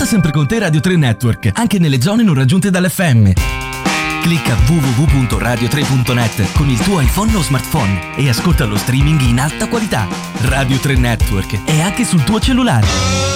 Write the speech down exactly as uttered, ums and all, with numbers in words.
Porta sempre con te Radio tre Network, anche nelle zone non raggiunte dall'F M. Clicca w w w punto radio tre punto net con il tuo iPhone o smartphone e ascolta lo streaming in alta qualità. Radio tre Network è anche sul tuo cellulare.